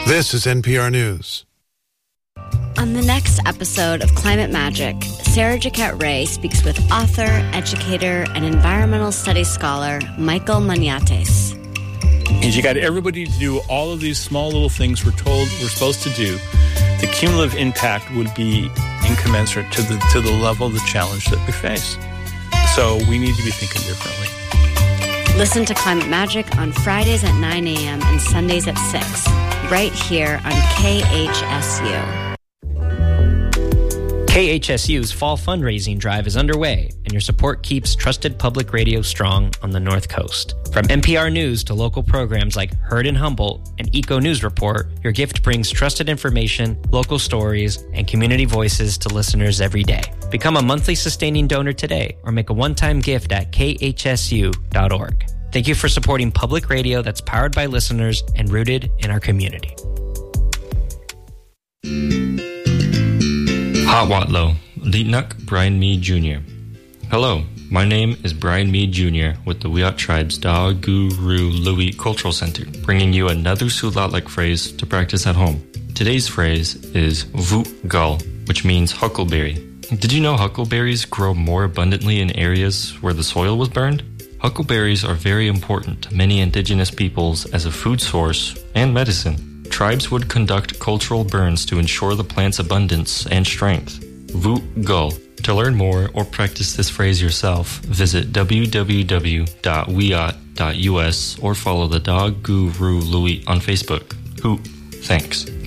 This is NPR News. On the next episode of Climate Magic, Sarah Jaquette Ray speaks with author, educator, and environmental studies scholar Michael Maniates. And you got everybody to do all of these small little things we're told we're supposed to do. The cumulative impact would be incommensurate to the level of the challenge that we face. So we need to be thinking differently. Listen to Climate Magic on Fridays at 9 a.m. and Sundays at 6, right here on KHSU. KHSU's fall fundraising drive is underway, and your support keeps trusted public radio strong on the North Coast. From NPR News to local programs like Heard in Humboldt and Eco News Report, your gift brings trusted information, local stories, and community voices to listeners every day. Become a monthly sustaining donor today or make a one-time gift at khsu.org. Thank you for supporting public radio that's powered by listeners and rooted in our community. Hawatlo, Litnuk Brian Mead Jr. Hello, my name is Brian Mead Jr. with the Wiyot Tribe's Da Guru Louie Cultural Center, bringing you another Sulalek phrase to practice at home. Today's phrase is Vut Gal, which means huckleberry. Did you know huckleberries grow more abundantly in areas where the soil was burned? Huckleberries are very important to many indigenous peoples as a food source and medicine. Tribes would conduct cultural burns to ensure the plant's abundance and strength. Vut Gal. To learn more or practice this phrase yourself, visit www.wiyot.us or follow the Da Guru Louie on Facebook. Thanks.